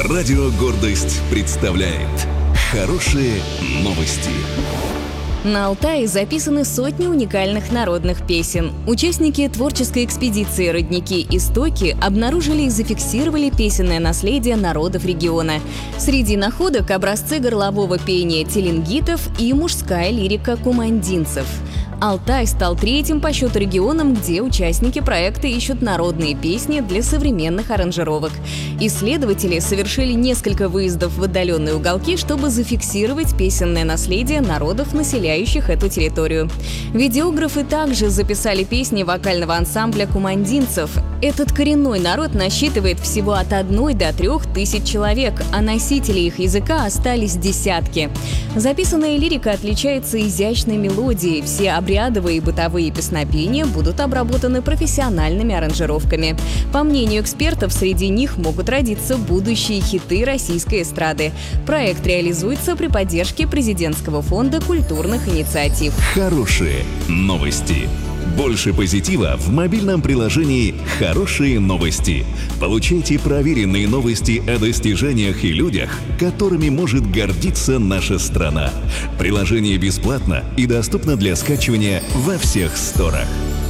Радио «Гордость» представляет хорошие новости. На Алтае записаны сотни уникальных народных песен. Участники творческой экспедиции «Родники. Истоки» обнаружили и зафиксировали песенное наследие народов региона. Среди находок образцы горлового пения телингитов и мужская лирика кумандинцев. Алтай стал третьим по счету регионом, где участники проекта ищут народные песни для современных аранжировок. Исследователи совершили несколько выездов в отдаленные уголки, чтобы зафиксировать песенное наследие народов, населяющих эту территорию. Видеографы также записали песни вокального ансамбля кумандинцев. Этот коренной народ насчитывает всего от 1 до 3 тысяч человек, а носителей их языка остались десятки. Записанная лирика отличается изящной мелодией. Все обрядовые и бытовые песнопения будут обработаны профессиональными аранжировками. По мнению экспертов, среди них могут родиться будущие хиты российской эстрады. Проект реализуется при поддержке Президентского фонда культурных инициатив. Хорошие новости. Больше позитива в мобильном приложении «Хорошие новости». Получайте проверенные новости о достижениях и людях, которыми может гордиться наша страна. Приложение бесплатно и доступно для скачивания во всех сторах.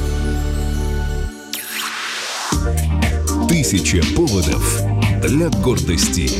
1000 поводов для гордости.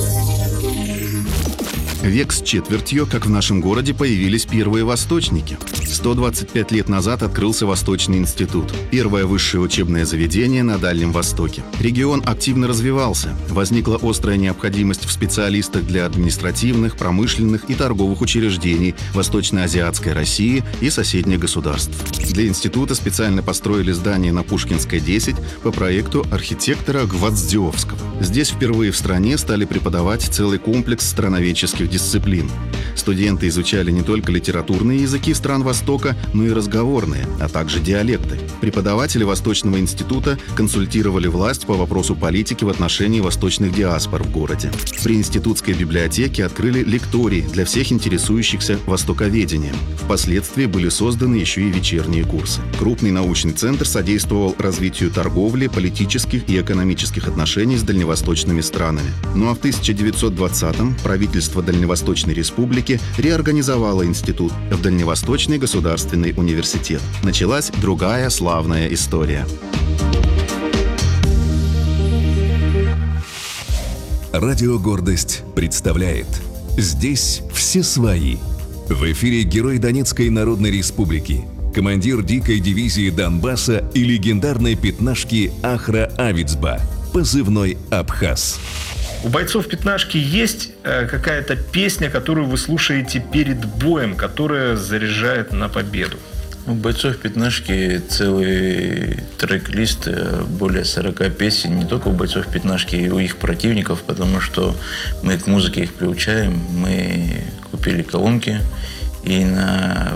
Век с четвертью, как в нашем городе появились первые восточники. 125 лет назад открылся Восточный институт. Первое высшее учебное заведение на Дальнем Востоке. Регион активно развивался. Возникла острая необходимость в специалистах для административных, промышленных и торговых учреждений Восточно-Азиатской России и соседних государств. Для института специально построили здание на Пушкинской, 10 по проекту архитектора Гвоздевского. Здесь впервые в стране стали преподавать целый комплекс страноведческих дисциплин. Студенты изучали не только литературные языки стран Востока, но и разговорные, а также диалекты. Преподаватели Восточного института консультировали власть по вопросу политики в отношении восточных диаспор в городе. При институтской библиотеке открыли лекторий для всех интересующихся востоковедением. Впоследствии были созданы еще и вечерние курсы. Крупный научный центр содействовал развитию торговли, политических и экономических отношений с дальневосточными странами. Ну а в 1920-м правительство Дальневосточной Республики реорганизовало институт в Дальневосточный государственный университет. Началась другая славная история. Радио «Гордость» представляет «Здесь все свои». В эфире герой Донецкой Народной Республики, командир дикой дивизии Донбасса и легендарной пятнашки Ахра Авицба, позывной «Абхаз». У бойцов пятнашки есть какая-то песня, которую вы слушаете перед боем, которая заряжает на победу? У бойцов пятнашки целый трек-лист, более 40 песен, не только у бойцов пятнашки, и у их противников, потому что мы к музыке их приучаем. Мы купили колонки и на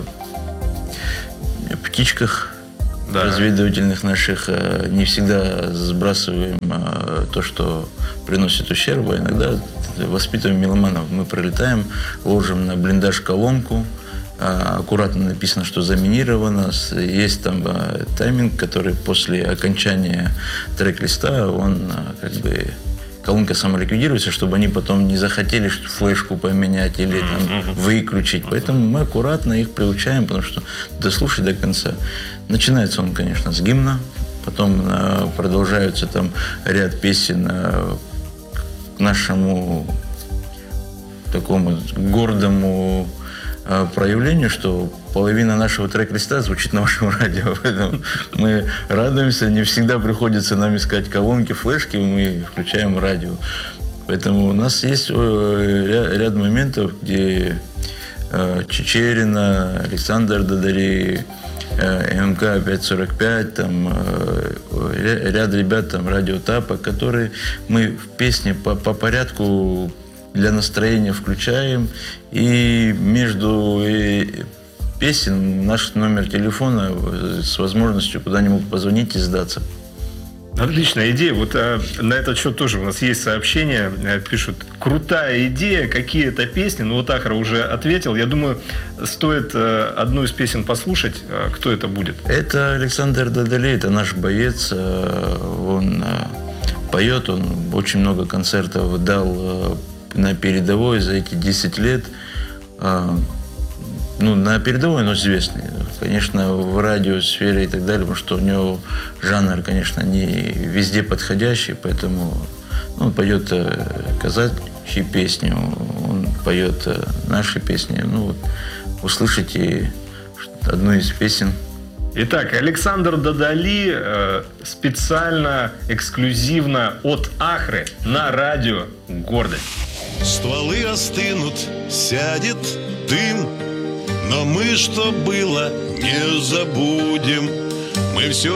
птичках разведывательных наших не всегда сбрасываем то, что приносит ущерб, а иногда воспитываем меломанов. Мы пролетаем, ложим на блиндаж колонку, аккуратно написано, что заминировано, есть там тайминг, который после окончания трек-листа, он колонка самоликвидируется, чтобы они потом не захотели флешку поменять или там выключить. Поэтому мы аккуратно их приучаем, потому что дослушать до конца. Начинается он, конечно, с гимна, потом продолжаются там ряд песен к нашему такому гордому проявлению, что половина нашего трек-листа звучит на вашем радио. Поэтому мы радуемся, не всегда приходится нам искать колонки, флешки, мы включаем радио. Поэтому у нас есть ряд моментов, где Чечерина, Александр Дадари, МК 545, там ряд ребят, там Радио Тапа, которые мы в песне по порядку для настроения включаем. И между песен наш номер телефона с возможностью куда-нибудь позвонить и сдаться. Отличная идея. Вот на этот счет тоже у нас есть сообщения. Пишут: крутая идея, какие-то песни. Ну вот Ахра уже ответил. Я думаю, стоит одну из песен послушать. Кто это будет? Это Александр Дадалей, это наш боец. Он поет. Он очень много концертов дал на передовой за эти 10 лет. Ну, на передовой, но известный. Конечно, в радиосфере и так далее, потому что у него жанр, конечно, не везде подходящий, поэтому он поет казачьи песни, он поет наши песни. Ну, вот, услышите одну из песен. Итак, Александр Дадали специально, эксклюзивно от Ахры на радио «Гордость». Стволы остынут, сядет дым, но мы, что было, не забудем. Мы все